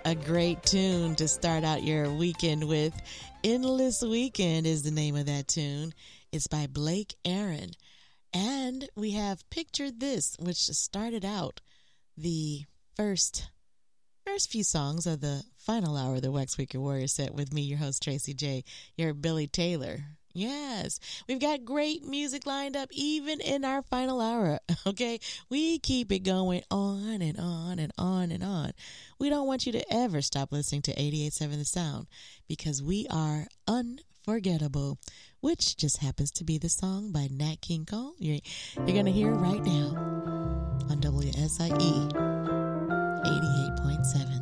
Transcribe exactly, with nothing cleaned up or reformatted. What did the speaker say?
A great tune to start out your weekend with. Endless Weekend is the name of that tune. It's by Blake Aaron. And we have Picture This, which started out the first first few songs of the final hour of the Wax Week Warrior set with me, your host, Tracy J., your Billy Taylor. Yes, we've got great music lined up even in our final hour, okay? We keep it going on and on and on and on. We don't want you to ever stop listening to eighty-eight point seven The Sound because we are unforgettable, which just happens to be the song by Nat King Cole. You're, you're going to hear right now on W S I E eighty-eight point seven.